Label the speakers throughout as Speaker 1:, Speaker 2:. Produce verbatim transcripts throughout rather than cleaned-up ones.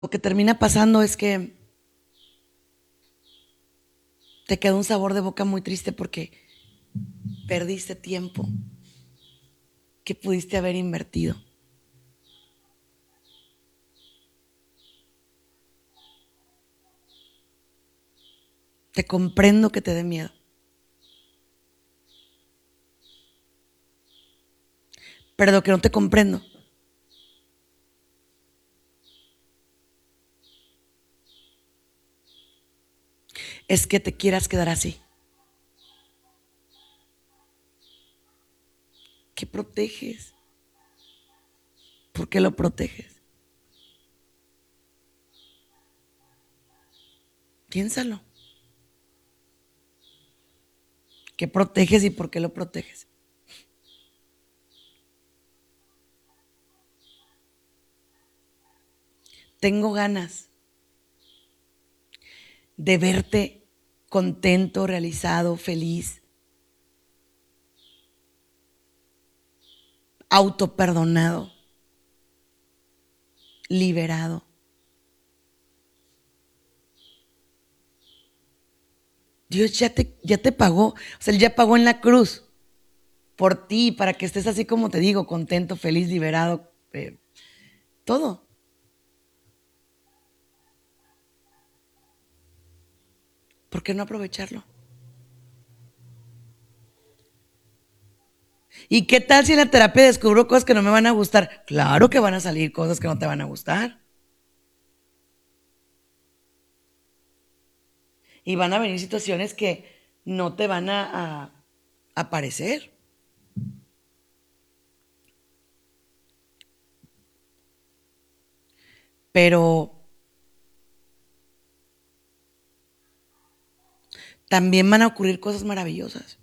Speaker 1: Lo que termina pasando es que te queda un sabor de boca muy triste porque perdiste tiempo que pudiste haber invertido. Te comprendo que te dé miedo. Pero lo que no te comprendo es que te quieras quedar así. ¿Qué proteges? ¿Por qué lo proteges? Piénsalo. ¿Qué proteges y por qué lo proteges? Tengo ganas de verte contento, realizado, feliz, autoperdonado, liberado. Dios ya te, ya te pagó, o sea, Él ya pagó en la cruz por ti, para que estés así como te digo, contento, feliz, liberado, eh, todo. ¿Por qué no aprovecharlo? ¿Y qué tal si en la terapia descubro cosas que no me van a gustar? Claro que van a salir cosas que no te van a gustar. Y van a venir situaciones que no te van a, a aparecer. Pero también van a ocurrir cosas maravillosas.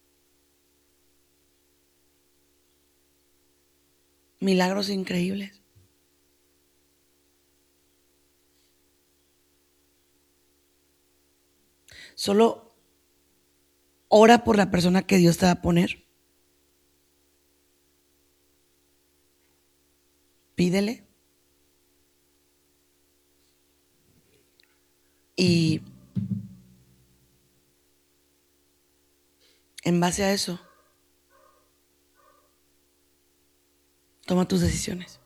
Speaker 1: Milagros increíbles. Solo ora por la persona que Dios te va a poner. Pídele. Y en base a eso, toma tus decisiones.